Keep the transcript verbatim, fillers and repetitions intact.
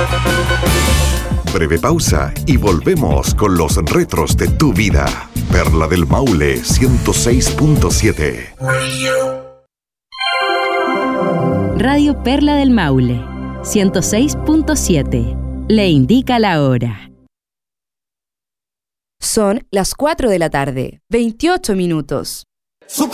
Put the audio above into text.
Breve pausa y volvemos con los retros de tu vida. Perla del Maule ciento seis punto siete. Radio Perla del Maule ciento seis punto siete. Le indica la hora. Son las cuatro de la tarde, veintiocho minutos. Super